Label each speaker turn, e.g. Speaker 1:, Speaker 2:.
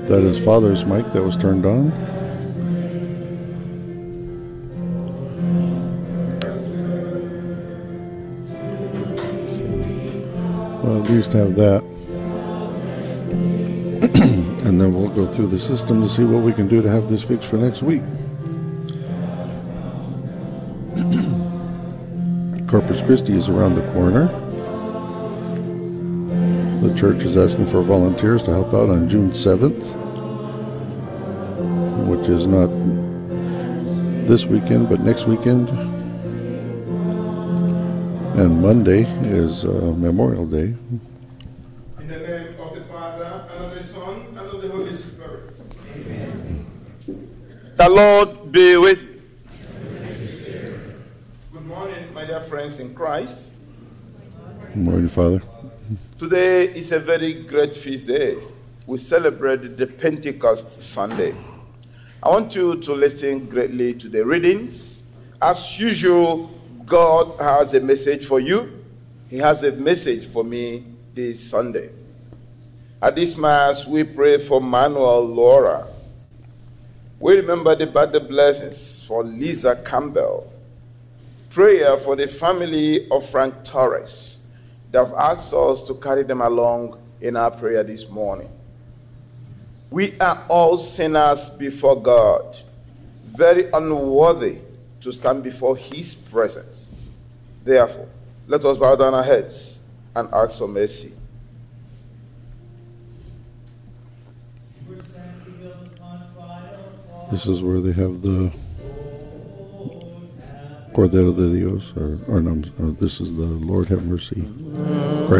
Speaker 1: That is Father's mic that was turned on. Well, at least have that. And then we'll go through the system to see what we can do to have this fixed for next week. Corpus Christi is around the corner. The church is asking for volunteers to help out on June 7th, which is not this weekend, but next weekend. And Monday is Memorial Day.
Speaker 2: In the name of the Father, and of the Son, and of the Holy Spirit. Amen. The Lord be with you. Good morning, my dear friends in Christ.
Speaker 1: Good morning, Father.
Speaker 2: Today is a very great feast day. We celebrate the Pentecost Sunday. I want you to listen greatly to the readings. As usual, God has a message for you. He has a message for me this Sunday. At this Mass, we pray for Manuel Laura. We remember the birthday blessings for Lisa Campbell. Prayer for the family of Frank Torres. They have asked us to carry them along in our prayer this morning. We are all sinners before God, very unworthy to stand before His presence. Therefore, let us bow down our heads and ask for mercy.
Speaker 1: This is where they have the Cordero de Dios, or no, this is the Lord have mercy.